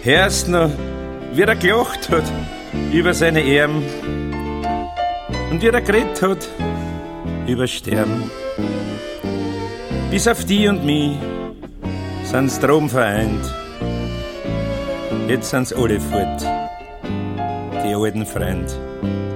Hörst noch, wie er gelacht hat über seine Erben und wie er geredet hat über Sterben. Bis auf die und mich sind's drum vereint. Jetzt sind's alle fort, die alten Freund.